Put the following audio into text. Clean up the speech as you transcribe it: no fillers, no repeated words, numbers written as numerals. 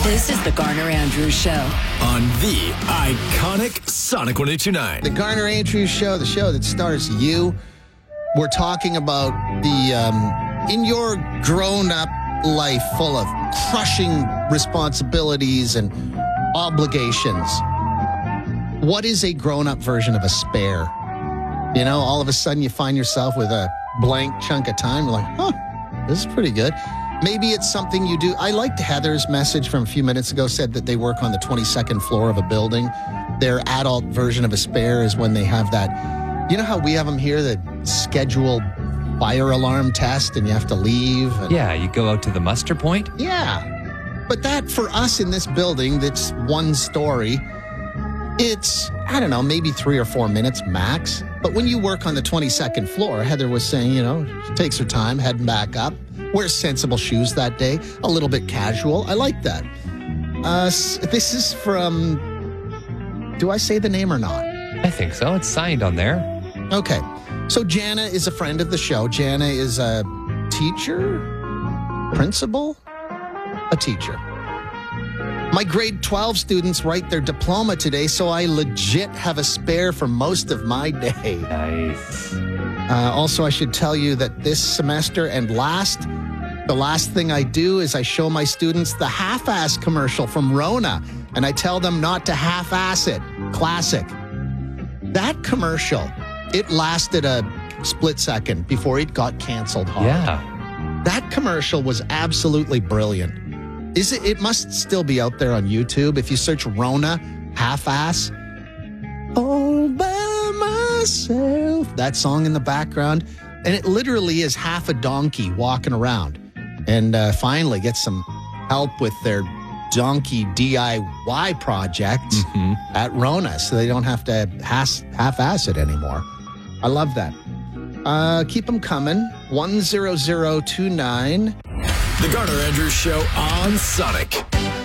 This is the Garner Andrews Show on the iconic Sonic 102.9. The Garner Andrews Show, the show that stars you. We're talking about in your grown-up life full of crushing responsibilities and obligations, what is a grown-up version of a spare? You know, all of a sudden you find yourself with a blank chunk of time. You're like, this is pretty good. Maybe it's something you do. I liked Heather's message from a few minutes ago, said that they work on the 22nd floor of a building. Their adult version of a spare is when they have that, you know how we have them here, the scheduled fire alarm test and you have to leave? Yeah, you go out to the muster point? Yeah. But that, for us in this building that's one story, it's, I don't know, maybe 3 or 4 minutes max. But when you work on the 22nd floor, Heather was saying, you know, she takes her time heading back up, wears sensible shoes that day, a little bit casual. I like that. This is from, do I say the name or not? I think so. It's signed on there. Okay. So Jana is a friend of the show. Jana is a teacher, principal, a teacher. My grade 12 students write their diploma today, so I legit have a spare for most of my day. Nice. Also, I should tell you that this semester and the last thing I do is I show my students the half-ass commercial from Rona, and I tell them not to half-ass it. Classic. That commercial, it lasted a split second before it got canceled hard. Yeah. That commercial was absolutely brilliant. It must still be out there on YouTube. If you search Rona half-ass, all by myself, that song in the background, and it literally is half a donkey walking around, and finally get some help with their donkey DIY project at Rona, so they don't have to half-ass it anymore. I love that. Keep them coming. 10029. The Garner Andrews Show on Sonic.